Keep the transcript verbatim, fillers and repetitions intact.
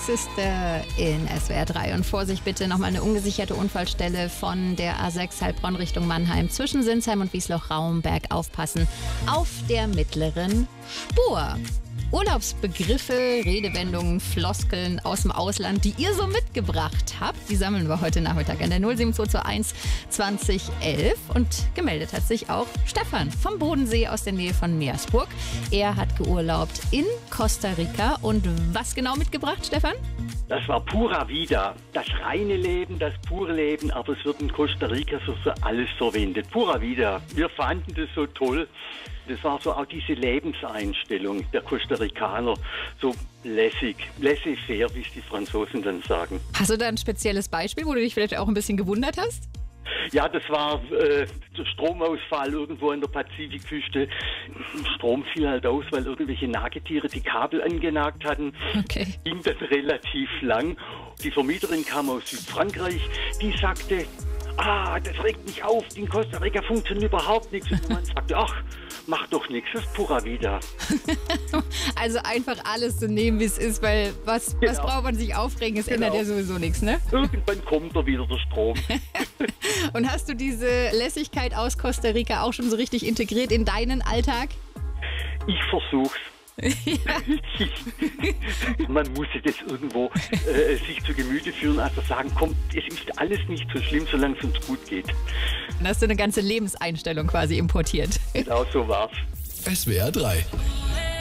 Sister in S W R drei. Und Vorsicht bitte, nochmal eine ungesicherte Unfallstelle von der A sechs Heilbronn Richtung Mannheim zwischen Sinsheim und Wiesloch-Raumberg. Aufpassen auf der mittleren Spur. Urlaubsbegriffe, Redewendungen, Floskeln aus dem Ausland, die ihr so mitgebracht habt, die sammeln wir heute Nachmittag an der null sieben zwei zwei eins zwanzig elf. Und gemeldet hat sich auch Stefan vom Bodensee aus der Nähe von Meersburg. Er hat geurlaubt in Costa Rica. Und was genau mitgebracht, Stefan? Das war pura vida, das reine Leben, das pure Leben, aber es wird in Costa Rica für so alles verwendet. Pura vida. Wir fanden das so toll. Das war so auch diese Lebenseinstellung der Costa Ricaner, so lässig, laissez-faire, wie es die Franzosen dann sagen. Hast du da ein spezielles Beispiel, wo du dich vielleicht auch ein bisschen gewundert hast? Ja, das war äh, der Stromausfall irgendwo an der Pazifikküste. Strom fiel halt aus, weil irgendwelche Nagetiere die Kabel angenagt hatten. Okay. Ging dann relativ lang. Die Vermieterin kam aus Südfrankreich, die sagte, ah, das regt mich auf, in Costa Rica funktioniert überhaupt nichts. Und man sagte, ach, mach doch nichts, das ist pura vida. Also einfach alles so nehmen, wie es ist, weil was, genau. was braucht man sich aufregen, es genau. ändert ja sowieso nichts, ne? Irgendwann kommt da wieder der Strom. Und hast du diese Lässigkeit aus Costa Rica auch schon so richtig integriert in deinen Alltag? Ich versuch's. Ja. Man muss das irgendwo äh, sich zu Gemüte führen, also sagen, komm, es ist alles nicht so schlimm, solange es uns gut geht. Dann hast du eine ganze Lebenseinstellung quasi importiert. Genau so war's. S W R drei